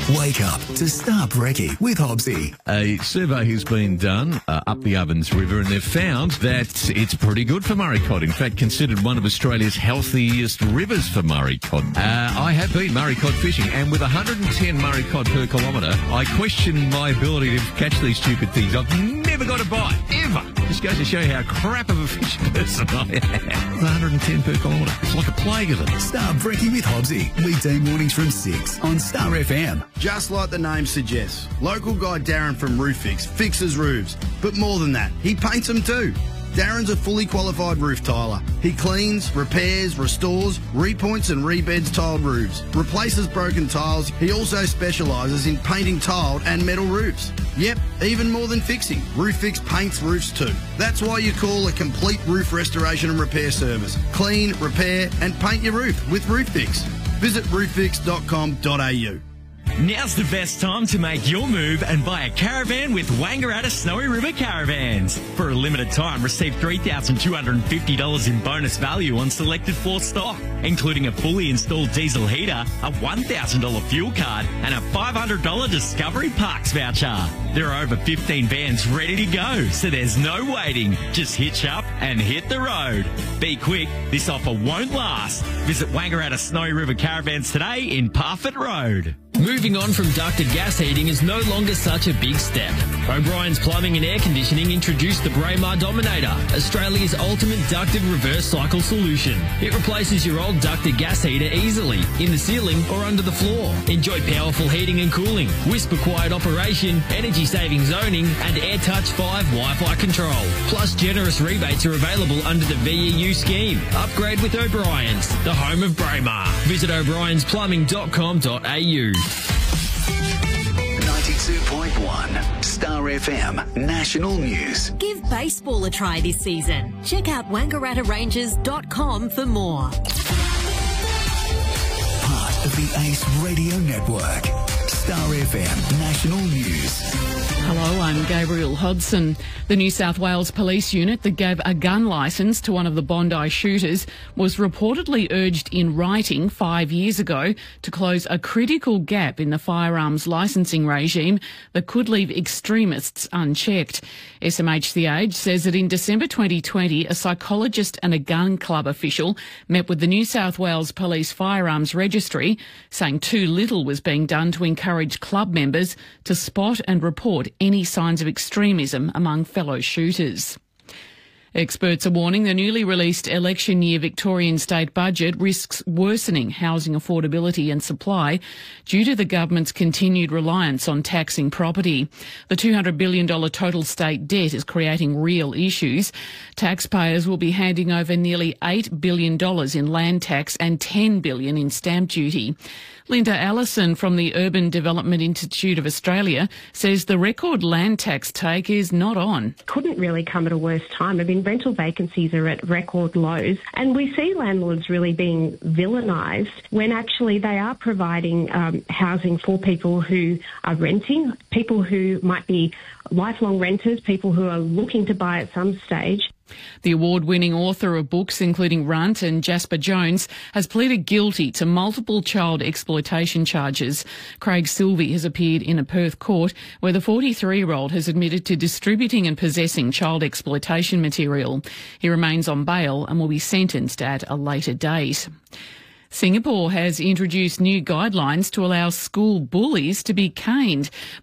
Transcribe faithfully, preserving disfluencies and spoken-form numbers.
Wake up to Star Brekkie with Hobbsy. A survey has been done uh, up the Ovens River, and they've found that it's pretty good for Murray cod. In fact, considered one of Australia's healthiest rivers for Murray cod. Uh, I have been Murray cod fishing, and with one hundred ten Murray cod per kilometre, I question my ability to catch these stupid things. I've never got a bite, ever. Just goes to show you how crap of a fishing person I am. one hundred ten per kilometre. It's like a plague of them. Star Brekkie with Hobbsy. Weekday mornings from six on Star F M. Just like the name suggests, local guy Darren from Roof Fix fixes roofs. But more than that, he paints them too. Darren's a fully qualified roof tiler. He cleans, repairs, restores, repoints and rebeds tiled roofs, replaces broken tiles. He also specialises in painting tiled and metal roofs. Yep, even more than fixing, Roof Fix paints roofs too. That's why you call a complete roof restoration and repair service. Clean, repair and paint your roof with Roof Fix. Visit roof fix dot com dot a u. Now's the best time to make your move and buy a caravan with Wangaratta Snowy River Caravans. For a limited time, receive three thousand two hundred fifty dollars in bonus value on selected floor stock, including a fully installed diesel heater, a one thousand dollars fuel card, and a five hundred dollars Discovery Parks voucher. There are over fifteen vans ready to go, so there's no waiting. Just hitch up and hit the road. Be quick, this offer won't last. Visit Wangaratta Snowy River Caravans today in Parfitt Road. Moving on from ducted gas heating is no longer such a big step. O'Brien's Plumbing and Air Conditioning introduced the Braemar Dominator, Australia's ultimate ducted reverse cycle solution. It replaces your old ducted gas heater easily, in the ceiling or under the floor. Enjoy powerful heating and cooling, whisper-quiet operation, energy-saving zoning, and AirTouch five Wi-Fi control. Plus, generous rebates are available under the V E U scheme. Upgrade with O'Brien's, the home of Braemar. Visit o'briens plumbing dot com dot a u. ninety-two point one Star F M National News. Give baseball a try this season. Check out wangaratta rangers dot com for more. Part of the Ace Radio Network. Star F M National News. Hello, I'm Gabriel Hodson. The New South Wales Police unit that gave a gun licence to one of the Bondi shooters was reportedly urged in writing five years ago to close a critical gap in the firearms licensing regime that could leave extremists unchecked. S M H The Age says that in December twenty twenty, a psychologist and a gun club official met with the New South Wales Police Firearms Registry, saying too little was being done to encourage club members to spot and report any signs of extremism among fellow shooters. Experts are warning the newly released election year Victorian state budget risks worsening housing affordability and supply due to the government's continued reliance on taxing property. The two hundred billion dollars total state debt is creating real issues. Taxpayers will be handing over nearly eight billion dollars in land tax and ten billion dollars in stamp duty. Linda Allison from the Urban Development Institute of Australia says the record land tax take is not on. Couldn't really come at a worse time. I mean, rental vacancies are at record lows, and we see landlords really being villainised when actually they are providing um, housing for people who are renting, people who might be lifelong renters, people who are looking to buy at some stage. The award-winning author of books including Runt and Jasper Jones has pleaded guilty to multiple child exploitation charges. Craig Silvey has appeared in a Perth court where the forty-three-year-old has admitted to distributing and possessing child exploitation material. He remains on bail and will be sentenced at a later date. Singapore has introduced new guidelines to allow school bullies to be caned.